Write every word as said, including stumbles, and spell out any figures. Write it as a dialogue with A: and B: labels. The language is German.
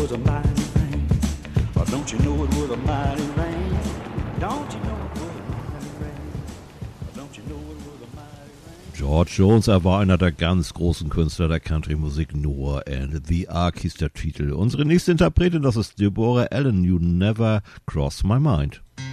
A: was a mighty rain. Oh, don't you know it was a mighty rain? Don't you know it was a mighty rain? Oh, don't you know it was a mighty rain? George Jones, er war einer der ganz großen Künstler der Country-Musik. Noah and the Ark hieß der Titel. Unsere nächste Interpretin, das ist Deborah Allen, You Never Cross My Mind.